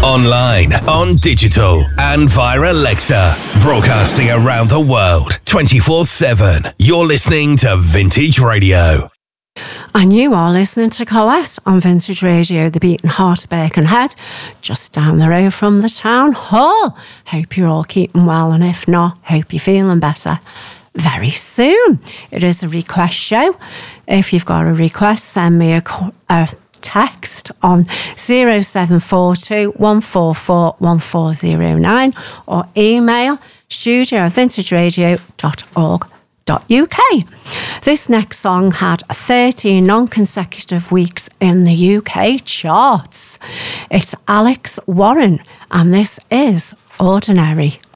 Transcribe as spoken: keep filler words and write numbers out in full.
Online, on digital, and via Alexa. Broadcasting around the world, twenty-four seven. You're listening to Vintage Radio. And you are listening to Colette on Vintage Radio, the beating heart of Birkenhead, just down the road from the town hall. Hope you're all keeping well, and if not, hope you're feeling better very soon. It is a request show. If you've got a request, send me a, a text on zero seven four two, one four four, one four zero nine or email studio at vintage radio dot org dot U K. This next song had thirteen non-consecutive weeks in the U K charts. It's Alex Warren, and this is Ordinary.